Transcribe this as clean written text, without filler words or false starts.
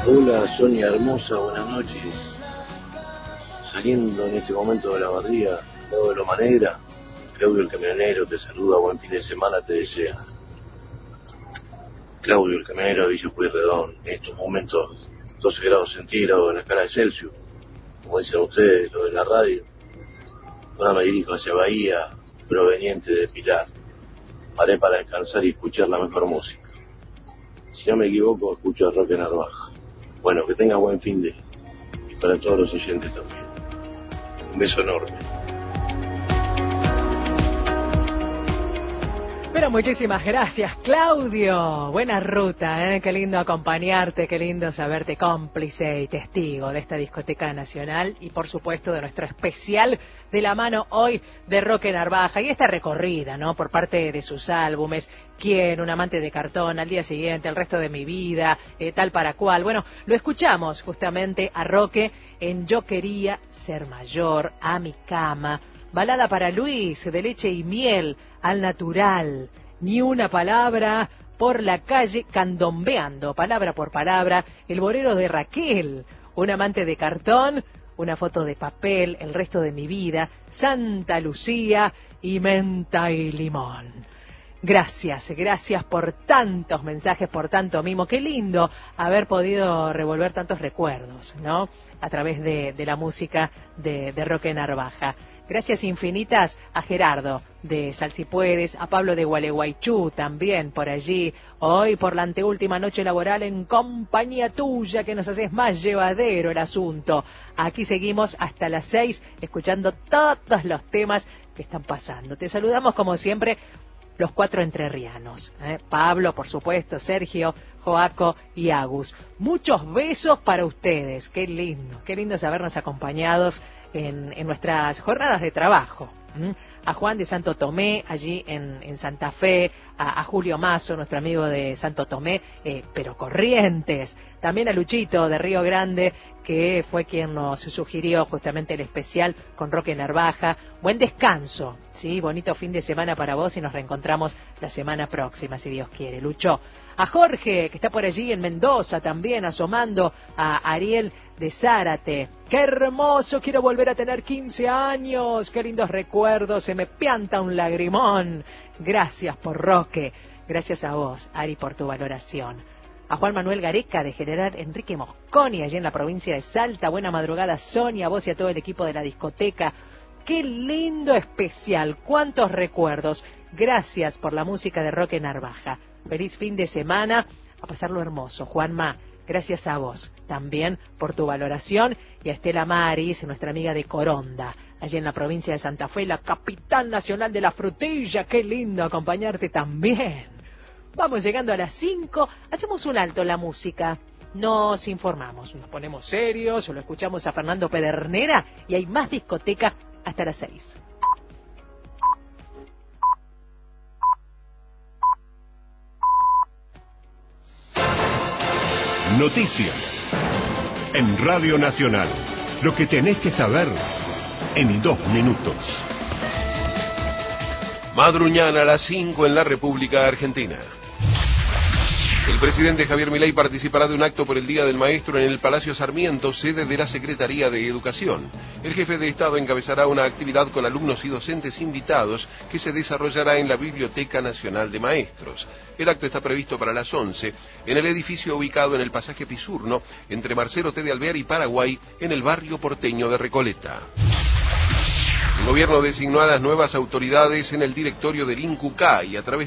Hola Sonia hermosa, buenas noches. Saliendo en este momento de la barría, al lado de Loma Negra, Claudio el camionero te saluda, buen fin de semana te desea. Claudio el camionero de Villa Pueyrredón, en estos momentos 12 grados centígrados en la escala de Celsius, como dicen ustedes, lo de la radio. Ahora me dirijo hacia Bahía, proveniente de Pilar. Paré para descansar y escuchar la mejor música. Si no me equivoco, escucho a Roque Narvaja. Bueno, que tenga buen fin de, y para todos los oyentes también. Un beso enorme. Pero muchísimas gracias, Claudio. Buena ruta, ¿eh? Qué lindo acompañarte, qué lindo saberte cómplice y testigo de esta discoteca nacional y por supuesto de nuestro especial de la mano hoy de Roque Narvaja y esta recorrida, ¿no? Por parte de sus álbumes, ¿Quién? Un amante de cartón, Al día siguiente, El resto de mi vida, tal para cual. Bueno, lo escuchamos justamente a Roque en Yo quería ser mayor, A mi cama, Balada para Luis, de leche y miel, Al natural, Ni una palabra, Por la calle, Candombeando, palabra por palabra, El bolero de Raquel, Un amante de cartón, Una foto de papel, El resto de mi vida, Santa Lucía y Menta y limón. Gracias por tantos mensajes, por tanto mimo. Qué lindo haber podido revolver tantos recuerdos, ¿no? A través de la música de Roque Narvaja. Gracias infinitas a Gerardo de Sal Si Puedes, a Pablo de Gualeguaychú también por allí. Hoy por la anteúltima noche laboral en compañía tuya que nos haces más llevadero el asunto. Aquí seguimos hasta las 6 escuchando todos los temas que están pasando. Te saludamos como siempre los 4 entrerrianos, Pablo, por supuesto, Sergio, Joaco y Agus. Muchos besos para ustedes. Qué lindo sabernos acompañados en nuestras jornadas de trabajo. A Juan de Santo Tomé, allí en Santa Fe, a Julio Mazo, nuestro amigo de Santo Tomé, pero Corrientes. También a Luchito de Río Grande, que fue quien nos sugirió justamente el especial con Roque Narvaja. Buen descanso, ¿sí? Bonito fin de semana para vos y nos reencontramos la semana próxima, si Dios quiere. Lucho. A Jorge, que está por allí en Mendoza también, asomando, a Ariel de Zárate. ¡Qué hermoso! Quiero volver a tener 15 años. ¡Qué lindos recuerdos! Se me pianta un lagrimón. Gracias por Roque. Gracias a vos, Ari, por tu valoración. A Juan Manuel Gareca de General Enrique Mosconi, allí en la provincia de Salta. Buena madrugada, Sonia, a vos y a todo el equipo de la discoteca. ¡Qué lindo especial! ¡Cuántos recuerdos! Gracias por la música de Roque Narvaja. Feliz fin de semana, a pasarlo hermoso. Juanma, gracias a vos también por tu valoración y a Estela Maris, nuestra amiga de Coronda, allí en la provincia de Santa Fe, la capital nacional de la frutilla. Qué lindo acompañarte también. Vamos llegando a las 5, hacemos un alto en la música, nos informamos, nos ponemos serios, o lo escuchamos a Fernando Pedernera y hay más discoteca hasta las 6. Noticias en Radio Nacional. Lo que tenés que saber en 2 minutos. Madruñana a las 5 en la República Argentina. El presidente Javier Milei participará de un acto por el Día del Maestro en el Palacio Sarmiento, sede de la Secretaría de Educación. El jefe de Estado encabezará una actividad con alumnos y docentes invitados que se desarrollará en la Biblioteca Nacional de Maestros. El acto está previsto para las 11 en el edificio ubicado en el pasaje Pisurno, entre Marcelo T. de Alvear y Paraguay, en el barrio porteño de Recoleta. El gobierno designó a las nuevas autoridades en el directorio del INCUCAI a través